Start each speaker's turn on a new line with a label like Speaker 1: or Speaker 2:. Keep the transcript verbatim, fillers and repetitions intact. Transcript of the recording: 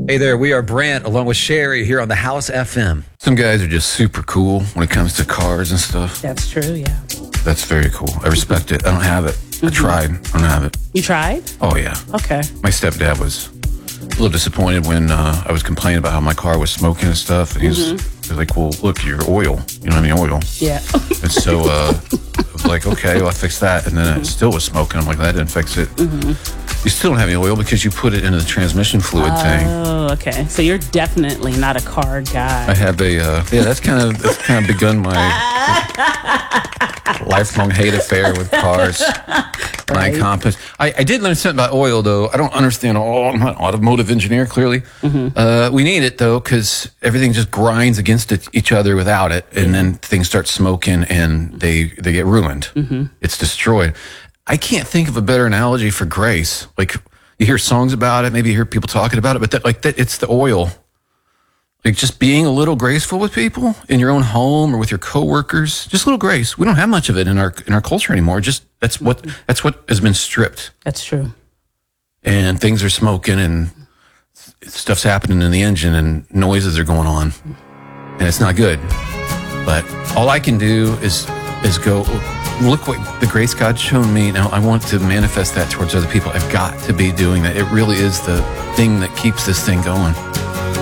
Speaker 1: Hey there, we are Brant along with Sherry here on the House F M. Some guys are just super cool when it comes to cars and stuff.
Speaker 2: That's true, yeah.
Speaker 1: That's very cool. I respect it. I don't have it. Mm-hmm. I tried. I don't have it.
Speaker 2: You tried?
Speaker 1: Oh, yeah.
Speaker 2: Okay.
Speaker 1: My stepdad was a little disappointed when uh, I was complaining about how my car was smoking and stuff. And he was, mm-hmm. he was like, well, look, your oil. You don't have any oil.
Speaker 2: Yeah.
Speaker 1: And so uh, I was like, okay, well, I fixed that. And then mm-hmm. it still was smoking. I'm like, that didn't fix it. Mm-hmm. You still don't have any oil because you put it in the transmission fluid
Speaker 2: oh,
Speaker 1: thing.
Speaker 2: Oh, okay. So you're definitely not a car guy.
Speaker 1: I have a, uh, yeah, that's kind of that's kind of begun my lifelong hate affair with cars. My
Speaker 2: Right.
Speaker 1: compass. I, I did learn something about oil, though. I don't understand all. I'm not an automotive engineer, clearly. Mm-hmm. Uh, we need it, though, because everything just grinds against it, each other without it, and then things start smoking and they they get ruined. Mm-hmm. It's destroyed. I can't think of a better analogy for grace. Like, you hear songs about it, maybe you hear people talking about it, but that, like that, it's the oil. Like, just being a little graceful with people in your own home or with your coworkers. Just a little grace. We don't have much of it in our in our culture anymore. Just that's what that's what has been stripped.
Speaker 2: That's true.
Speaker 1: And things are smoking and stuff's happening in the engine and noises are going on, and it's not good. But all I can do is is go, look what the grace God's shown me. Now I want to manifest that towards other people. I've got to be doing that. It really is the thing that keeps this thing going.